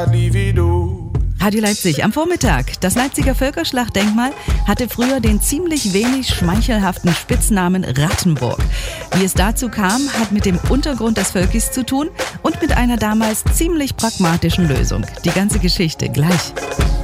Radio Leipzig am Vormittag. Das Leipziger Völkerschlachtdenkmal hatte früher den ziemlich wenig schmeichelhaften Spitznamen Rattenburg. Wie es dazu kam, hat mit dem Untergrund des Völkis zu tun und mit einer damals ziemlich pragmatischen Lösung. Die ganze Geschichte gleich.